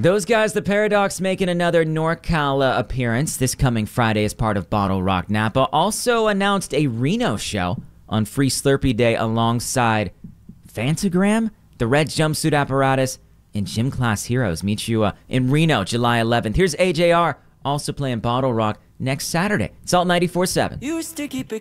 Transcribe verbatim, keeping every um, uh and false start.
Those guys, the Paradox, making another NorCal uh, appearance this coming Friday as part of Bottle Rock Napa. Also announced a Reno show on Free Slurpee Day alongside Fantagram, the Red Jumpsuit Apparatus, and Gym Class Heroes. Meet you uh, in Reno, July eleventh. Here's A J R, also playing Bottle Rock next Saturday. Salt ninety-four point seven. You used to keep it